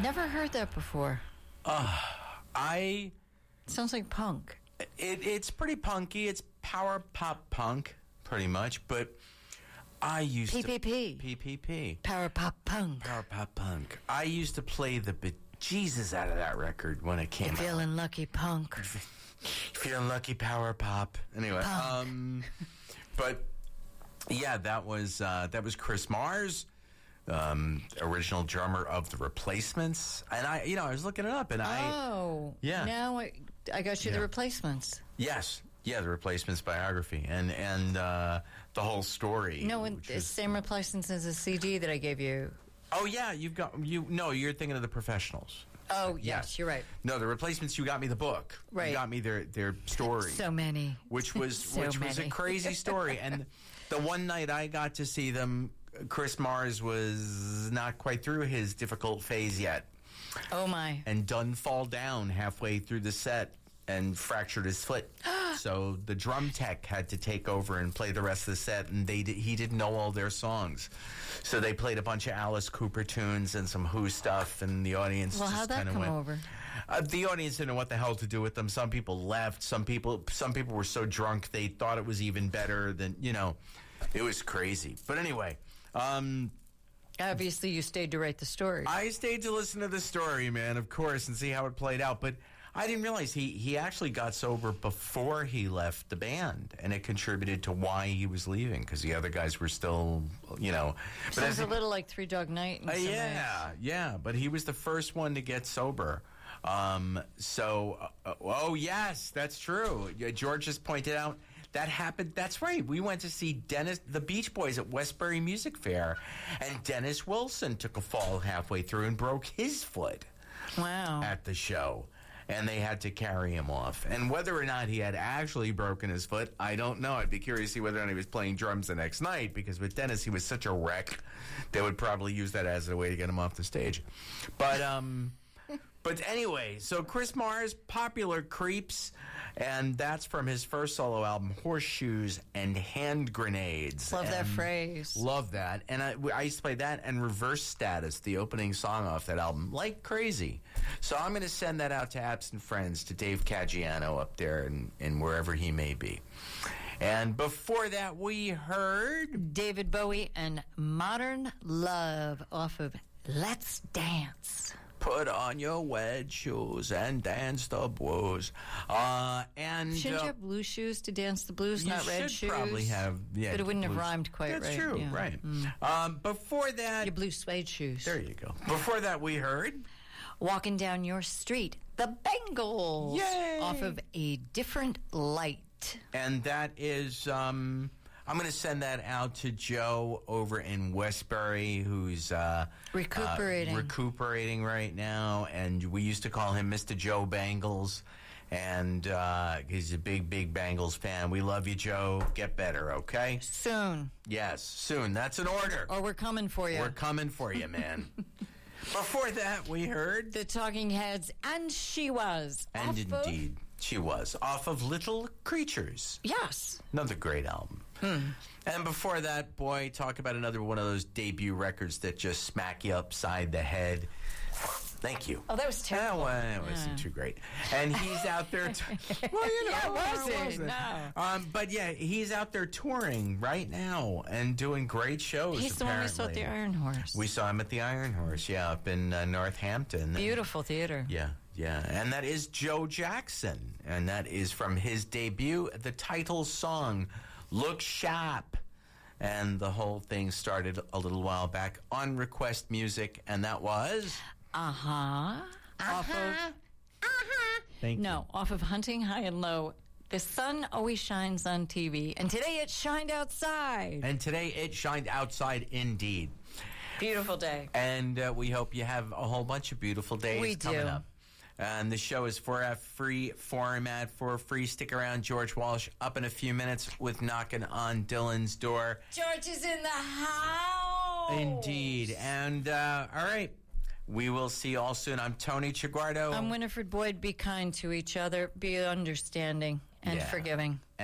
Never heard that before. Sounds like punk. It's pretty punky. It's power pop punk, pretty much. But I used PPP. Power pop punk. Power pop punk. I used to play the bejesus out of that record when it came out. Feeling lucky punk. Feeling lucky power pop. Anyway, but yeah, that was Chris Mars, original drummer of the Replacements, and I was looking it up, and now I got you the Replacements. Yes, yeah, the Replacements biography, and the whole story. No, it's same Replacements as a CD that I gave you. Oh yeah, you're thinking of the Professionals. Oh yes, you're right. No, the Replacements. You got me the book. Right. You got me their story. So many. Which was a crazy story. And the one night I got to see them, Chris Mars was not quite through his difficult phase yet. Oh my! And done fall down halfway through the set and fractured his foot. So the drum tech had to take over and play the rest of the set, and he didn't know all their songs. So they played a bunch of Alice Cooper tunes and some Who stuff, and the audience just how'd that kind of come went over? The audience didn't know what the hell to do with them. Some people left. Some people were so drunk they thought it was even better than, it was crazy. But anyway, obviously you stayed to write the story. I stayed to listen to the story, man, of course, and see how it played out. But I didn't realize he actually got sober before he left the band, and it contributed to why he was leaving, because the other guys were still, Sounds a little like Three Dog Night. In some ways. Yeah, but he was the first one to get sober. Oh yes, that's true. George just pointed out that happened. That's right. We went to see the Beach Boys at Westbury Music Fair, and Dennis Wilson took a fall halfway through and broke his foot. Wow. At the show. And they had to carry him off. And whether or not he had actually broken his foot, I don't know. I'd be curious to see whether or not he was playing drums the next night, because with Dennis, he was such a wreck, they would probably use that as a way to get him off the stage. But anyway, so Chris Mars, Popular Creeps, and that's from his first solo album, Horseshoes and Hand Grenades. Love that phrase. Love that. And I used to play that and Reverse Status, the opening song off that album, like crazy. So I'm going to send that out to Absent Friends, to Dave Caggiano up there and wherever he may be. And before that, we heard David Bowie and Modern Love off of Let's Dance. Put on your wed shoes and dance the blues. Shouldn't you have blue shoes to dance the blues, not red shoes? You should probably have, yeah. But it wouldn't have rhymed quite right. That's true, yeah. Right. Before that... Your blue suede shoes. There you go. Before that, we heard... Walking Down Your Street, the Bengals. Yay! Off of A Different Light. And that is... I'm going to send that out to Joe over in Westbury, who's recuperating right now, and we used to call him Mr. Joe Bangles, and he's a big Bengals fan. We love you, Joe. Get better, okay? Soon. Yes, soon. That's an order. Or we're coming for you. We're coming for you, man. Before that, we heard... The Talking Heads, and She Was. And indeed, She Was. Off of Little Creatures. Yes. Another great album. And before that, boy, talk about another one of those debut records that just smack you upside the head. Thank you. Oh, that was terrible. Well, it wasn't too great. And he's out there... But yeah, he's out there touring right now and doing great shows, He's apparently. the one we saw at the Iron Horse. We saw him at the Iron Horse, up in Northampton. Beautiful theater. Yeah. And that is Joe Jackson. And that is from his debut, the title song, Look Sharp. And the whole thing started a little while back on Request Music, and that was... Thank you. Off of Hunting High and Low. The sun always shines on TV, and today it shined outside. And today it shined outside indeed. Beautiful day. And we hope you have a whole bunch of beautiful days coming up. And the show is for a free format, for free. Stick around. George Walsh up in a few minutes with Knocking on Dylan's Door. George is in the house. Indeed. And all right, we will see you all soon. I'm Tony Chiguardo. I'm Winifred Boyd. Be kind to each other. Be understanding and forgiving.